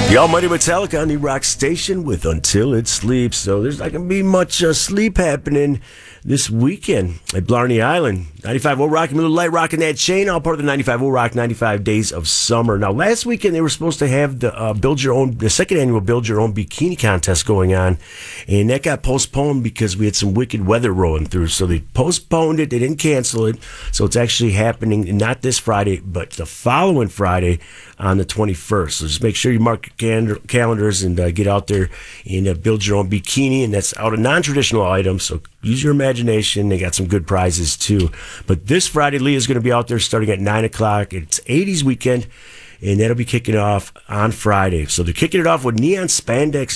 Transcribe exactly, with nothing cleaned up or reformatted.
The almighty Metallica on the Rock Station with Until It Sleeps. So there's not going to be much uh, sleep happening this weekend at Blarney Island. ninety-five will rock, a little light rocking that chain, all part of the ninety-five will rock ninety-five Days of Summer. Now, last weekend they were supposed to have the uh, build your own, the second annual Build Your Own Bikini contest going on, and that got postponed because we had some wicked weather rolling through. So they postponed it, they didn't cancel it. So it's actually happening not this Friday, but the following Friday on the twenty-first. So just make sure you mark your cal- calendars and uh, get out there and uh, build your own bikini, and that's out of non-traditional items. So use your imagination. They got some good prizes too. But this Friday, Leah's going to be out there starting at nine o'clock. It's eighties weekend, and that'll be kicking off on Friday. So they're kicking it off with neon spandex